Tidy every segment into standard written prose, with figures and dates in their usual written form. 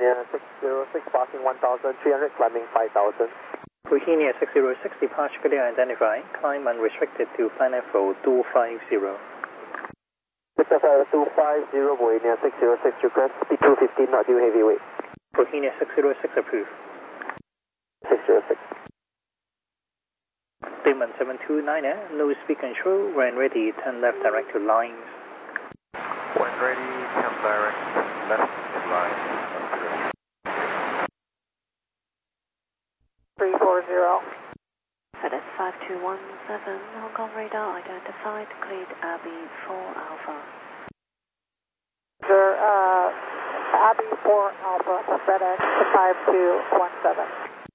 Bohemia 606 passing 1,300, climbing 5,000. Bohemia 606 departure clear identified, climb unrestricted to plan level 250. Victor 250, Bohemia 606, request speed 215, not due heavyweight. Bohemia 606 approved. 606. Payment 729, low speed control, when ready, turn left direct to lines. When ready, turn direct left to lines. 340. FedEx 5217, Hong Kong radar identified, cleared Abbey 4 Alpha. Sir, Abbey 4 Alpha, FedEx 5217.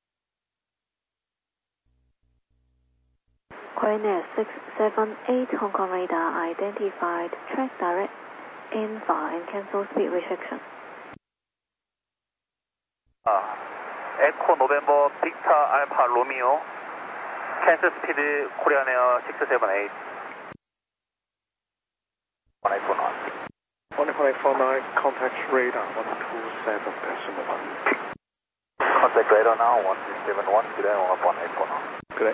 Korean 678, Hong Kong radar identified, track direct, in far and cancel speed restriction. Echo November Victor Alpha Romeo, cancel speed Korean Air 678. 1849. 1849, contact radar 127 decimal 1. Contact radar now 1271, good day 1849. Good day.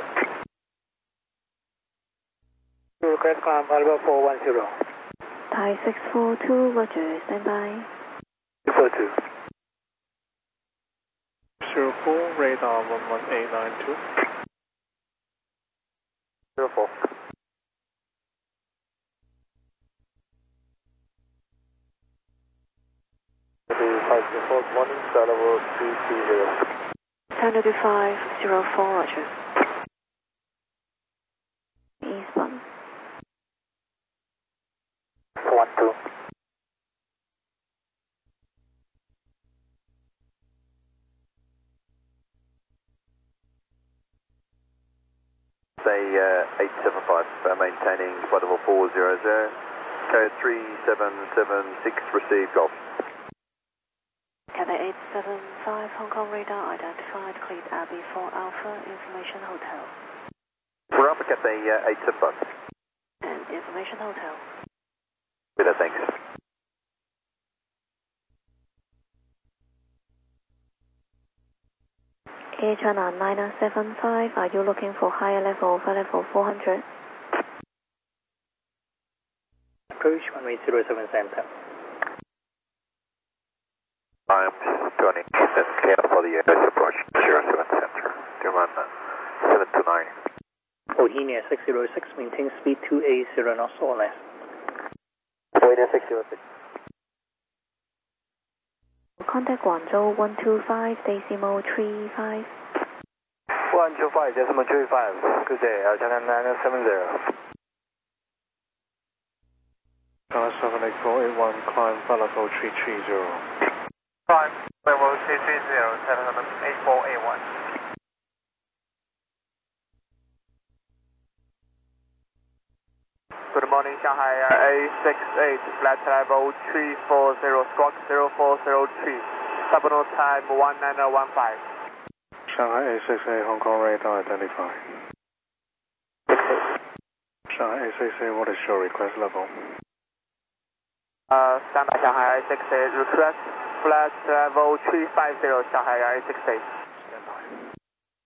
Request climb Alpha 410. Thai 642, Roger, standby. 642. 04, radar 11892. 04. Good morning, star level 330. Turn to 504, Roger. Eastbound. 12. Say 875, maintaining flight level 400, code 3776, receive Golf. Cathay 875, Hong Kong radar identified, cleared Abbey 4 Alpha, Information Hotel. We're up at Cathay 875. And Information Hotel. Good, thanks. Air China 975, are you looking for higher level, flight level 400? Approach runway 07 center. I'm turning clear for the approach 07 center. Demand 729. Bohemia 606, maintain speed 280 knots or less. Bohemia 606. Contact Guangzhou 125, decimal 35. 125, decimal 35. Good day, Air China 970. China 78481, climb flight level 330. Climb level 330, 78481. Good morning, Shanghai Air A68, flight level 340, squawk 0403, terminal time 1915. Shanghai A68, Hong Kong radar identified. Shanghai A68, what is your request level? Standby Shanghai A68, request flight level 350, Shanghai Air A68.